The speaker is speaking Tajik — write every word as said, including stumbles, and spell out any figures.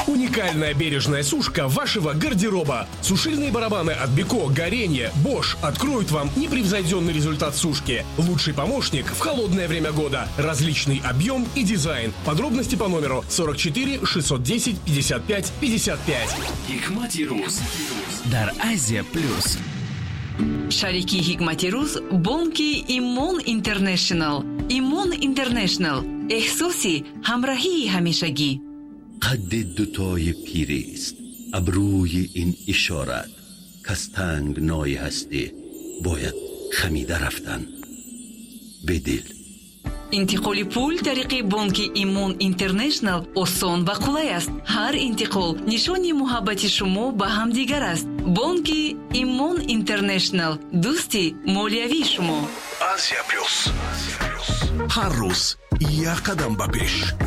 Уникальная бережная сушка вашего гардероба. Сушильные барабаны от Беко, Горенье, Bosch откроют вам непревзойденный результат сушки. Лучший помощник в холодное время года. Различный объем и дизайн. Подробности по номеру сорок четыре шестьсот десять пятьдесят пять пятьдесят пять. Hikmati Ruz дар Азия плюс. Шарики Hikmati Ruz бонки Имон Интернешнл. Имон Интернешнл. احساسی همراهی همیشگی. قد دوتای پیریست ابروی این اشارت کس تنگ نای هستی باید خمیده رفتن به دل. انتقال پول طریق بانک ایمون اینترنشنل آسان و قولای است. هر انتقال نشانی محبت شما به هم دیگر است. بانک ایمون اینترنشنل دوستی مالیوی شما. Азия плюс. هر روز یک قدم به پیش.